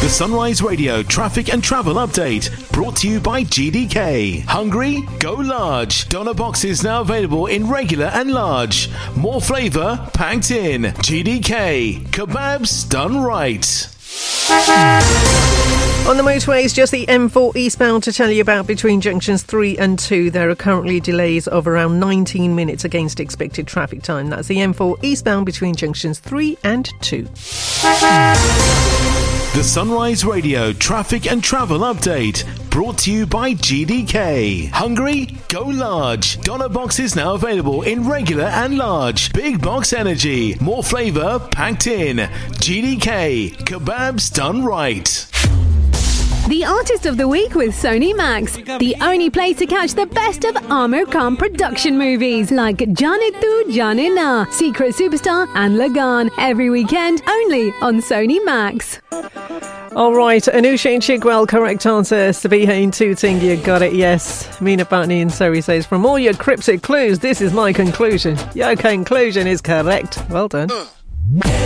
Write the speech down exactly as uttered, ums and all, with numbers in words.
The Sunrise Radio traffic and travel update brought to you by G D K. Hungry? Go large. Doner boxes now available in regular and large. More flavour packed in. G D K. Kebabs done right. On the motorways, just the M four eastbound to tell you about between junctions three and two. There are currently delays of around nineteen minutes against expected traffic time. That's the M four eastbound between junctions three and two. The Sunrise Radio traffic and travel update brought to you by G D K. Hungry? Go large. Doner boxes now available in regular and large. Big box energy. More flavour packed in. G D K. Kebabs done right. The Artist of the Week with Sony Max, the only place to catch the best of Amir Khan production movies like Jaane Tu Jaane Na, Secret Superstar and Lagan, every weekend only on Sony Max. All right, Anusha and Chigwell, correct answer. Sabiha in Tooting, you got it, yes. Mina Batney in Surrey says, from all your cryptic clues, this is my conclusion. Your conclusion is correct. Well done.